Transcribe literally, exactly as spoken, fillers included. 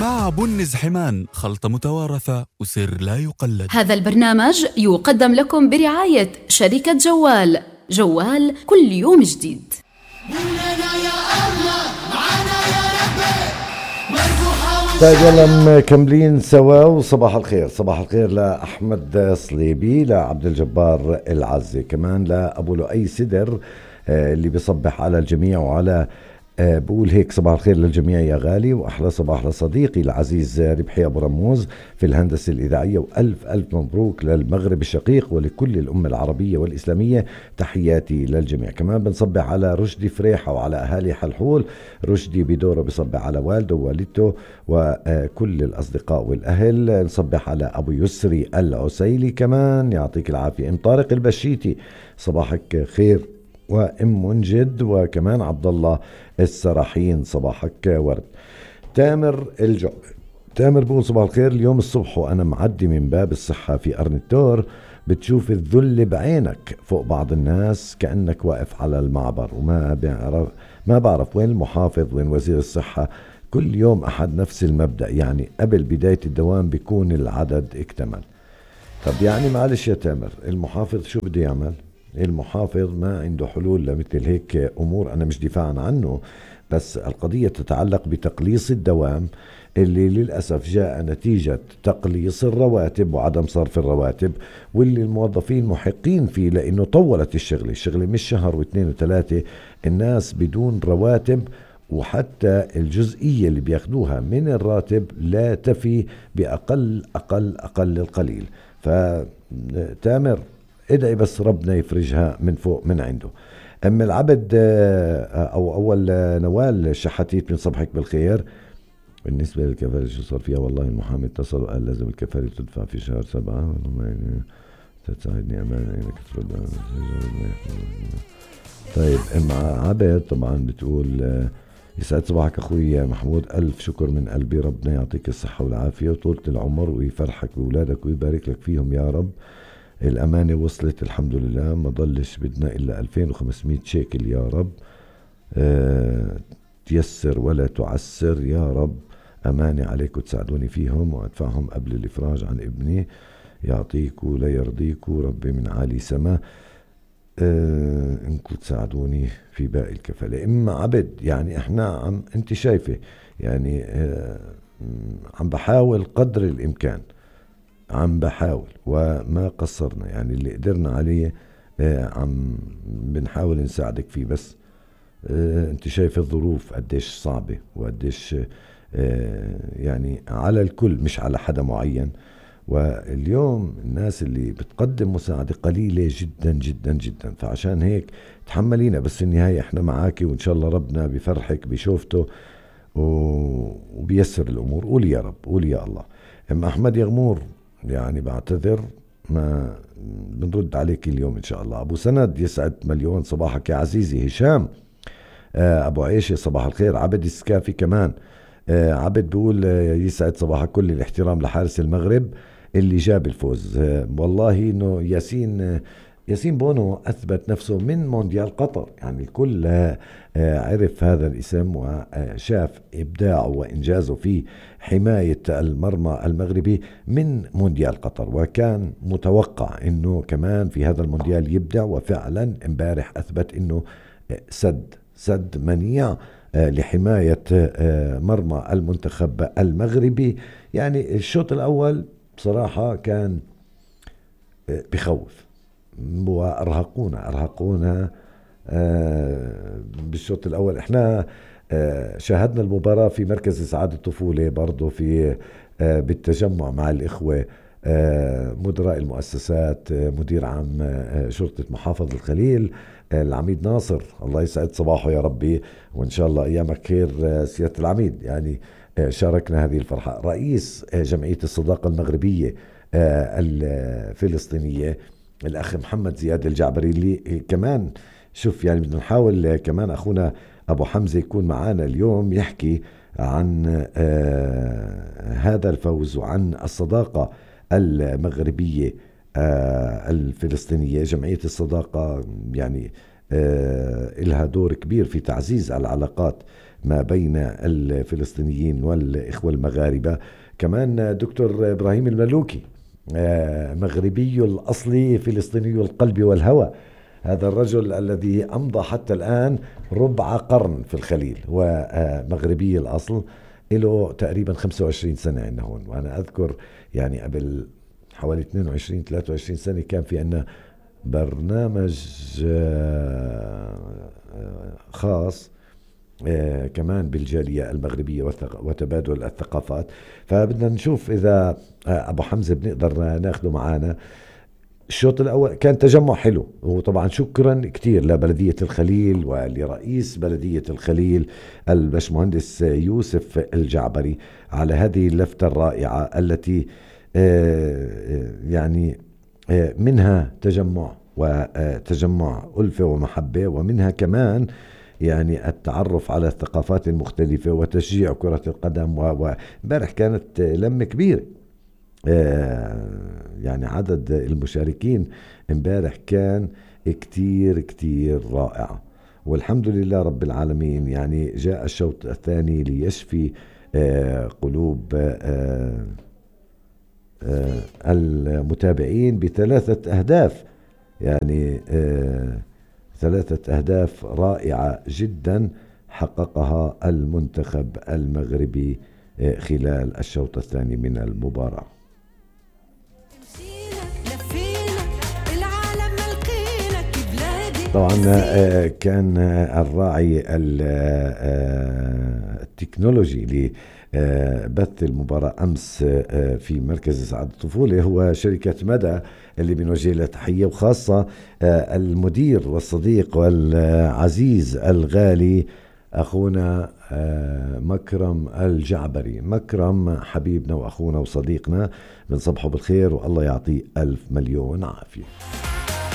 مع بن زحمان، خلطة متوارثة وسر لا يقلد. هذا البرنامج يقدم لكم برعاية شركة جوال. جوال كل يوم جديد. طيب يلا مكملين سوا. وصباح الخير، صباح الخير لأحمد صليبي، لعبد الجبار العزي، كمان لأبو لؤي سدر اللي بيصبح على الجميع وعلى بقول هيك صباح الخير للجميع يا غالي، وأحلى صباح لصديقي العزيز ربحي أبو رموز في الهندسة الإذاعية، وألف ألف مبروك للمغرب الشقيق ولكل الأمة العربية والإسلامية، تحياتي للجميع. كمان بنصبح على رشدي فريحة وعلى أهالي حلحول. رشدي بدوره بصبح على والده ووالدته وكل الأصدقاء والأهل. نصبح على أبو يسري العسيلي كمان، يعطيك العافية. ام طارق البشيتي صباحك خير، وام منجد، وكمان عبد الله السراحين صباحك ورد. تامر الجو تامر بقول صباح الخير، اليوم الصبح وانا معدي من باب الصحة في ارنتور بتشوف الذل بعينك فوق بعض الناس كأنك واقف على المعبر، وما بعرف ما بعرف وين المحافظ وين وزير الصحة. كل يوم احد نفس المبدأ، يعني قبل بداية الدوام بيكون العدد اكتمل. طب يعني معلش يا تامر، المحافظ شو بده يعمل؟ المحافظ ما عنده حلول لمثل هيك أمور. أنا مش دفاعا عنه، بس القضية تتعلق بتقليص الدوام اللي للأسف جاء نتيجة تقليص الرواتب وعدم صرف الرواتب، واللي الموظفين محقين فيه لأنه طولت الشغلة الشغلة مش شهر واثنين وثلاثة، الناس بدون رواتب، وحتى الجزئية اللي بياخدوها من الراتب لا تفي بأقل أقل أقل القليل. فتامر ادعي بس ربنا يفرجها من فوق من عنده. أما العبد أو أول نوال شحاتيت من صبحك بالخير. بالنسبة للكفالة شو صار فيها؟ والله المحامي اتصل وقال لازم الكفالة تدفع في شهر سبعة، تساعدني أمانة إنك ترد. طيب أم عبد طبعا بتقول يسعد صباحك أخوي محمود، ألف شكر من قلبي، ربنا يعطيك الصحة والعافية وطولة العمر ويفرحك بأولادك ويبارك لك فيهم يا رب. الأمانة وصلت الحمد لله، ما ضلش بدنا إلا ألفين وخمسمية شيكل يا رب. أه تيسر ولا تعسر يا رب، أمانة عليكم تساعدوني فيهم وأدفعهم قبل الإفراج عن ابني، يعطيكوا لا يرضيكوا ربي من عالي سما. أه إنكم تساعدوني في باقي الكفالة. إما عبد يعني إحنا عم أنت شايفة يعني أه عم بحاول قدر الإمكان، عم بحاول وما قصرنا، يعني اللي قدرنا عليه آه عم بنحاول نساعدك فيه. بس آه انت شايف الظروف قديش صعبة وقديش آه يعني على الكل مش على حدا معين، واليوم الناس اللي بتقدم مساعدة قليلة جدا جدا جدا. فعشان هيك تحملينا، بس النهاية احنا معاكي، وان شاء الله ربنا بفرحك بشوفته وبيسر الامور. قولي يا رب، قولي يا الله. اما احمد يغمور يعني بعتذر ما بنرد عليك اليوم إن شاء الله. أبو سند يسعد مليون صباحك يا عزيزي. هشام آه أبو عيشة صباح الخير. عبد السكافي كمان آه عبد بيقول آه يسعد صباحك، كل الاحترام لحارس المغرب اللي جاب الفوز. آه والله إنه ياسين آه ياسين بونو أثبت نفسه من مونديال قطر، يعني الكل آه عرف هذا الاسم وشاف إبداعه وإنجازه في حماية المرمى المغربي من مونديال قطر، وكان متوقع أنه كمان في هذا المونديال يبدع، وفعلا امبارح أثبت أنه سد سد منيع لحماية مرمى المنتخب المغربي. يعني الشوط الأول بصراحة كان بخوف، وأرهقونا أرهقونا بالشوط الأول. احنا شاهدنا المباراة في مركز إسعاد الطفولة برضو في بالتجمع مع الإخوة، مدراء المؤسسات، مدير عام شرطة محافظة الخليل العميد ناصر، الله يسعد صباحه يا ربي، وإن شاء الله أيامك خير سيادة العميد. يعني شاركنا هذه الفرحة. رئيس جمعية الصداقة المغربية الفلسطينية الأخ محمد زياد الجعبري، اللي كمان شوف يعني بدنا نحاول كمان أخونا أبو حمزة يكون معنا اليوم يحكي عن آه هذا الفوز وعن الصداقة المغربية آه الفلسطينية. جمعية الصداقة يعني آه إلها دور كبير في تعزيز العلاقات ما بين الفلسطينيين والإخوة المغاربة. كمان دكتور إبراهيم الملوكي مغربي الأصل فلسطيني القلب والهوى، هذا الرجل الذي أمضى حتى الآن ربع قرن في الخليل، ومغربي الأصل، له تقريبا خمسة وعشرين سنة عندنا هون. وأنا أذكر يعني قبل حوالي اثنين وعشرين ثلاثة وعشرين سنة كان في عنا برنامج خاص كمان بالجالية المغربية وتبادل الثقافات. فبدنا نشوف إذا أبو حمزة بنقدر ناخده معانا. الشوط الأول كان تجمع حلو، وطبعا شكرا كتير لبلدية الخليل ولرئيس بلدية الخليل الباشمهندس يوسف الجعبري على هذه اللفتة الرائعة التي يعني منها تجمع وتجمع ألفة ومحبة، ومنها كمان يعني التعرف على الثقافات المختلفة وتشجيع كرة القدم. وبارح كانت لمة كبيرة، يعني عدد المشاركين امبارح كان كتير كتير رائع، والحمد لله رب العالمين. يعني جاء الشوط الثاني ليشفي قلوب المتابعين بثلاثة أهداف، يعني ثلاثة أهداف رائعة جدا حققها المنتخب المغربي خلال الشوط الثاني من المباراة. طبعا كان الراعي التكنولوجي لبث المباراة أمس في مركز إسعاد الطفولة هو شركة مدى، اللي بنوجه لها تحية، وخاصة المدير والصديق والعزيز الغالي أخونا مكرم الجعبري. مكرم حبيبنا وأخونا وصديقنا، بنصبحه بالخير والله يعطيه ألف مليون عافية.